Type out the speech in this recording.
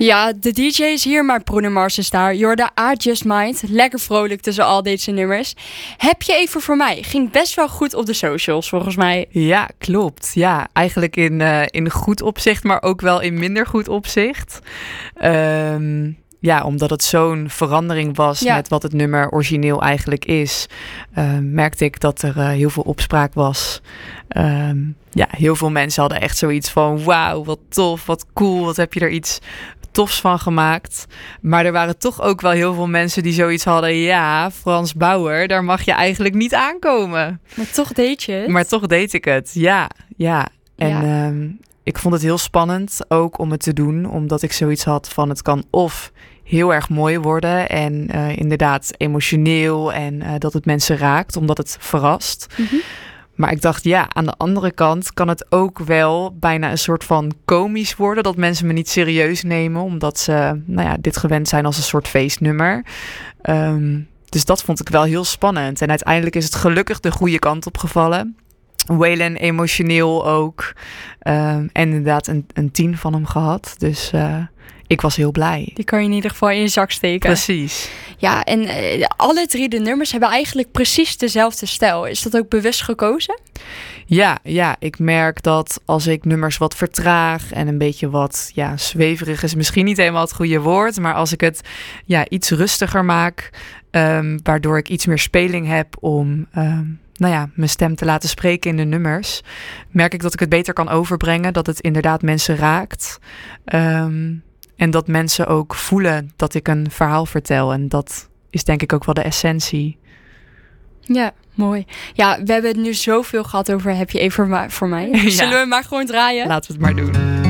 Ja, de DJ is hier, maar Bruno Mars is daar. Je hoorde I Just Mind. Lekker vrolijk tussen al deze nummers. Heb je even voor mij? Ging best wel goed op de socials, volgens mij. Ja, klopt. Ja, eigenlijk in goed opzicht, maar ook wel in minder goed opzicht. Ja, omdat het zo'n verandering was met wat het nummer origineel eigenlijk is, merkte ik dat er heel veel opspraak was. Ja, heel veel mensen hadden echt zoiets van, wauw, wat tof, wat cool, wat heb je er iets tofs van gemaakt. Maar er waren toch ook wel heel veel mensen die zoiets hadden, ja, Frans Bauer, daar mag je eigenlijk niet aankomen. Maar toch deed je het? Maar toch deed ik het, ja. En ik vond het heel spannend ook om het te doen, omdat ik zoiets had van, het kan of heel erg mooi worden en inderdaad emotioneel en dat het mensen raakt, omdat het verrast. Mm-hmm. Maar ik dacht, ja, aan de andere kant kan het ook wel bijna een soort van komisch worden, dat mensen me niet serieus nemen, omdat ze dit gewend zijn als een soort feestnummer. Dus dat vond ik wel heel spannend. En uiteindelijk is het gelukkig de goede kant opgevallen. Waylon emotioneel ook. En inderdaad een 10 van hem gehad. Dus ik was heel blij. Die kan je in ieder geval in je zak steken. Precies. Ja, en alle 3 de nummers hebben eigenlijk precies dezelfde stijl. Is dat ook bewust gekozen? Ja, ik merk dat als ik nummers wat vertraag en een beetje wat zweverig is misschien niet helemaal het goede woord, maar als ik het iets rustiger maak, waardoor ik iets meer speling heb om mijn stem te laten spreken in de nummers, merk ik dat ik het beter kan overbrengen, dat het inderdaad mensen raakt. En dat mensen ook voelen dat ik een verhaal vertel. En dat is denk ik ook wel de essentie. Ja, mooi. Ja, we hebben het nu zoveel gehad over Heb je even voor mij. Zullen we maar gewoon draaien? Laten we het maar doen.